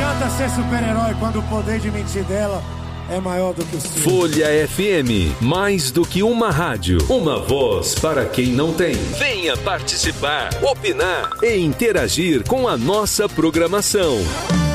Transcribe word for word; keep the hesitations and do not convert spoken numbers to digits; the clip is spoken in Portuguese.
adianta ser super-herói quando o poder de mentir dela é maior do que o seu. Folha F M, mais do que uma rádio, uma voz para quem não tem. Venha participar, opinar e interagir com a nossa programação.